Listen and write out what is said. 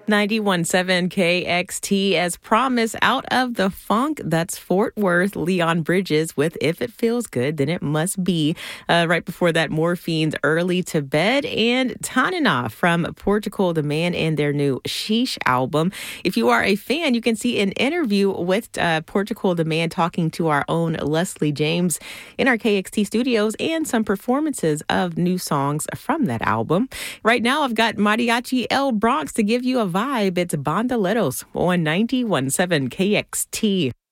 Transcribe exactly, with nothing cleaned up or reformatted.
ninety-one point seven K X T, as promised, out of the funk. That's Fort Worth, Leon Bridges with If It Feels Good, Then It Must Be. Uh, right before that, Morphine's Early to Bed, and Tanana from Portugal the Man and their new Sheesh album. If you are a fan, you can see an interview with uh, Portugal the Man talking to our own Leslie James in our K X T studios, and some performances of new songs from that album. Right now, I've got Mariachi El Bronx to give you a vibe. It's Bandoleros on ninety-one point seven K X T.